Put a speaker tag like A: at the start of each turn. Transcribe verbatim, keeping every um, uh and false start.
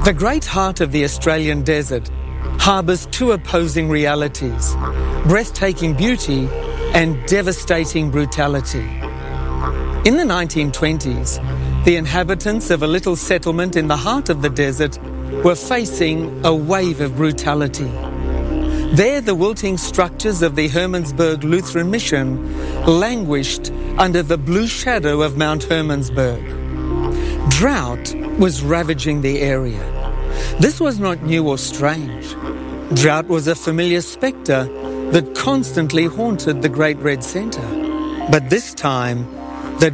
A: The great heart of the Australian desert harbours two opposing realities: breathtaking beauty and devastating brutality. In the nineteen twenties, the inhabitants of a little settlement in the heart of the desert were facing a wave of brutality. There, the wilting structures of the Hermannsburg Lutheran Mission languished under the blue shadow of Mount Hermannsburg. Drought was ravaging the area. This was not new or strange. Drought was a familiar spectre that constantly haunted the Great Red Centre. But this time,